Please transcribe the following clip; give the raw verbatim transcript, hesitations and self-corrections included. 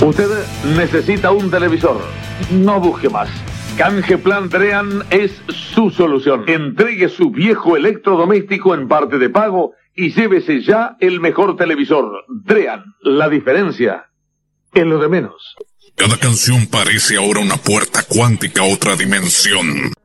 Usted necesita un televisor. No busque más. Canje Plan Drean es su solución. Entregue su viejo electrodoméstico en parte de pago y llévese ya el mejor televisor. Drean, la diferencia en lo de menos. Cada canción parece ahora una puerta cuántica a otra dimensión.